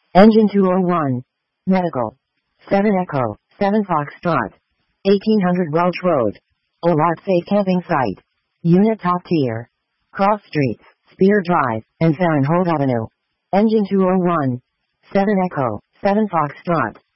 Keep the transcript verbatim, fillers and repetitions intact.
Engine two oh one. Medical. seven Echo, seven Foxtrot. eighteen hundred Welch Road. A lot safe camping site. Unit top tier. Cross streets, Spear Drive, and Farrenhold Avenue. Engine two oh one. seven Echo, seven Foxtrot.